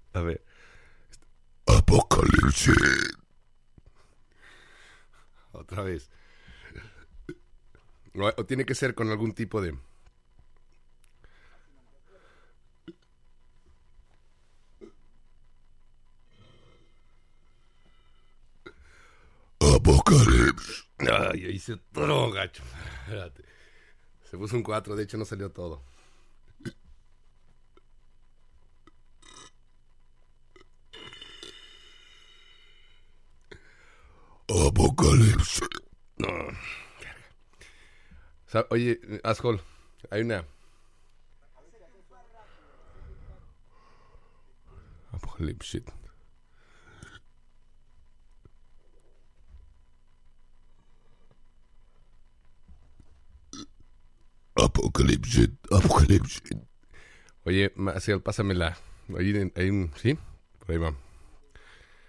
A ver. Apocalipsis. Otra vez. O tiene que ser con algún tipo de... Apocalipsis. Ay, ahí se todo gacho. Espérate. Se puso un 4, de hecho no salió todo. Apocalipsis. No. Oye, Ashol, hay una... Apocalipsis. Apocalipsis. Oye, Maciel, pásamela. Ahí, ¿sí? Por ahí va.